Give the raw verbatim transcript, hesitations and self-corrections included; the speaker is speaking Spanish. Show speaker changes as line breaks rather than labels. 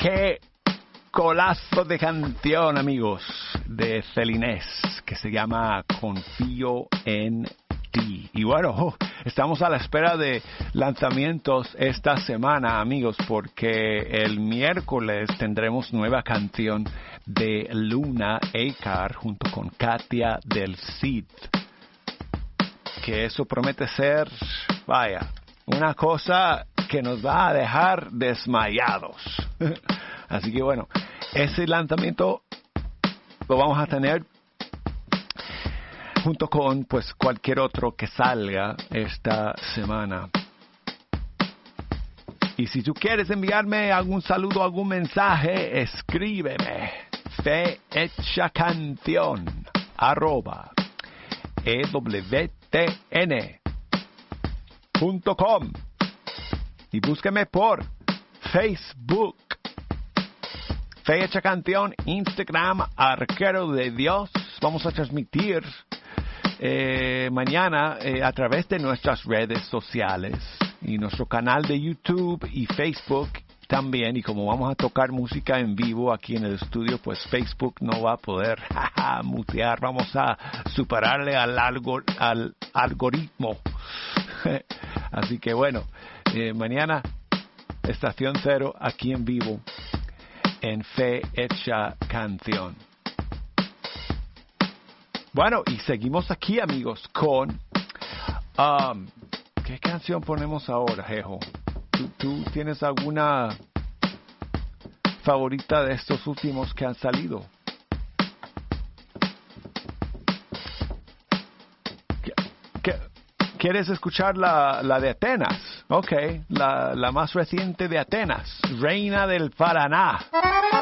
qué colazo de canción, amigos, de Celinés, que se llama Confío en ti. Y bueno, oh, estamos a la espera de lanzamientos esta semana, amigos, porque el miércoles tendremos nueva canción de Luna Acar junto con Katia del Cid. Que eso promete ser, vaya, una cosa que nos va a dejar desmayados. Así que bueno, ese lanzamiento lo vamos a tener junto con pues cualquier otro que salga esta semana. Y si tú quieres enviarme algún saludo, algún mensaje, escríbeme fe hecha canción arroba ewtn punto com y búsqueme por Facebook Fe Hecha Canción, Instagram, Arquero de Dios. Vamos a transmitir eh, mañana eh, a través de nuestras redes sociales y nuestro canal de YouTube y Facebook también. Y como vamos a tocar música en vivo aquí en el estudio, pues Facebook no va a poder jaja, mutear. Vamos a superarle al, algor, al algoritmo. Así que bueno, eh, mañana Estación Cero aquí en vivo en Fe Hecha Canción. Bueno, y seguimos aquí, amigos, con... Um, ¿qué canción ponemos ahora, Jejo? ¿Tú, ¿Tú tienes alguna favorita de estos últimos que han salido? ¿Qué, qué, ¿Quieres escuchar la, la de Atenas? Ok, la, la más reciente de Atenas, Reina del Paraná.